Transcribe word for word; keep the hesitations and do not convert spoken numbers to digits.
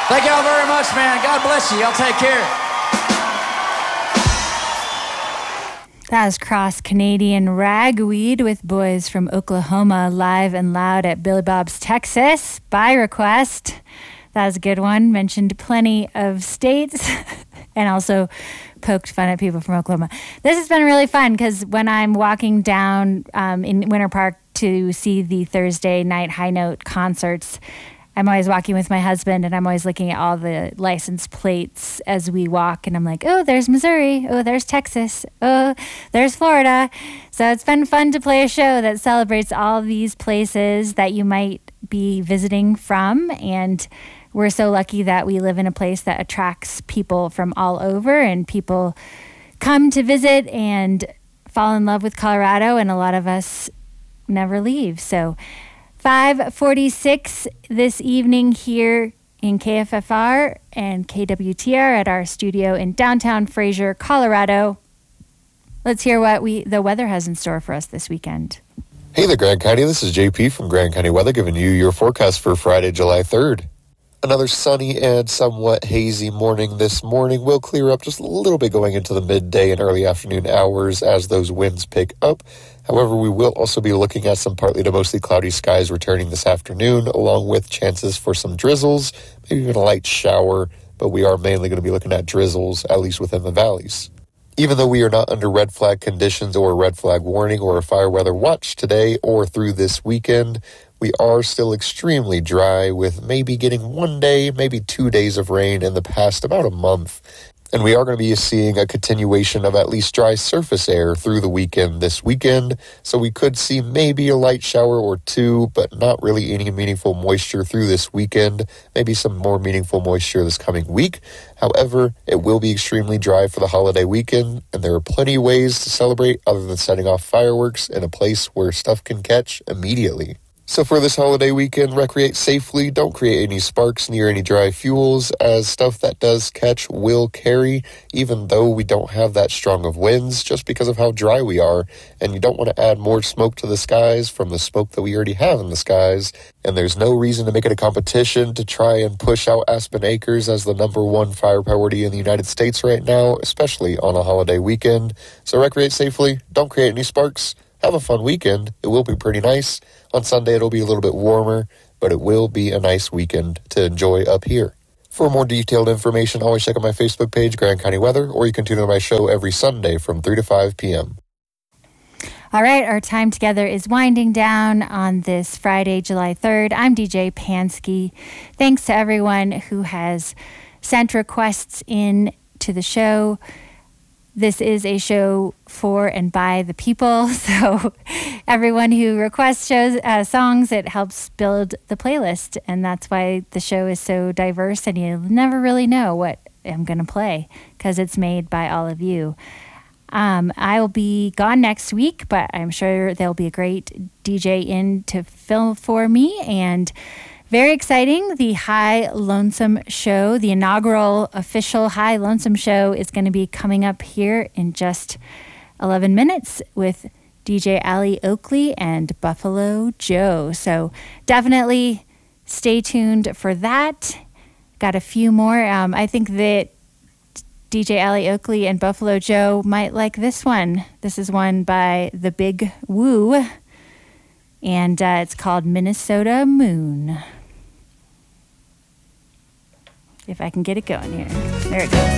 Thank y'all very much, man. God bless you. Y'all take care. That was Cross Canadian Ragweed with Boys from Oklahoma, live and loud at Billy Bob's Texas by request. That was a good one. Mentioned plenty of states and also poked fun at people from Oklahoma. This has been really fun because when I'm walking down um, in Winter Park to see the Thursday night High Note concerts, I'm always walking with my husband, and I'm always looking at all the license plates as we walk, and I'm like, oh, there's Missouri. Oh, there's Texas. Oh, there's Florida. So it's been fun to play a show that celebrates all these places that you might be visiting from, and we're so lucky that we live in a place that attracts people from all over, and people come to visit and fall in love with Colorado, and a lot of us never leave. So five forty-six this evening here in K F F R and K W T R at our studio in downtown Fraser, Colorado. Let's hear what we the weather has in store for us this weekend. Hey there, Grand County. This is J P from Grand County Weather giving you your forecast for Friday, July third. Another sunny and somewhat hazy morning this morning. Will clear up just a little bit going into the midday and early afternoon hours as those winds pick up. However, we will also be looking at some partly to mostly cloudy skies returning this afternoon, along with chances for some drizzles, maybe even a light shower, but we are mainly going to be looking at drizzles, at least within the valleys. Even though we are not under red flag conditions or a red flag warning or a fire weather watch today or through this weekend, we are still extremely dry with maybe getting one day, maybe two days of rain in the past about a month. And we are going to be seeing a continuation of at least dry surface air through the weekend this weekend. So we could see maybe a light shower or two, but not really any meaningful moisture through this weekend. Maybe some more meaningful moisture this coming week. However, it will be extremely dry for the holiday weekend, and there are plenty of ways to celebrate other than setting off fireworks in a place where stuff can catch immediately. So for this holiday weekend, recreate safely. Don't create any sparks near any dry fuels, as stuff that does catch will carry, even though we don't have that strong of winds, just because of how dry we are. And you don't want to add more smoke to the skies from the smoke that we already have in the skies. And there's no reason to make it a competition to try and push out Aspen Acres as the number one fire priority in the United States right now, especially on a holiday weekend. So recreate safely. Don't create any sparks. Have a fun weekend. It will be pretty nice. On Sunday, it'll be a little bit warmer, but it will be a nice weekend to enjoy up here. For more detailed information, always check out my Facebook page, Grand County Weather, or you can tune in to my show every Sunday from three to five p.m. All right, our time together is winding down on this Friday, July third. I'm D J Pansky. Thanks to everyone who has sent requests in to the show. This is a show for and by the people, so everyone who requests shows uh, songs, it helps build the playlist, and that's why the show is so diverse, and you never really know what I'm going to play, because it's made by all of you. Um, I will be gone next week, but I'm sure there'll be a great D J in to fill for me, and very exciting, the High Lonesome Show, the inaugural official High Lonesome Show is going to be coming up here in just eleven minutes with D J Ali Oakley and Buffalo Joe. So definitely stay tuned for that. Got a few more. Um, I think that D J Ali Oakley and Buffalo Joe might like this one. This is one by The Big Woo, and uh, it's called Minnesota Moon. If I can get it going here. There it goes.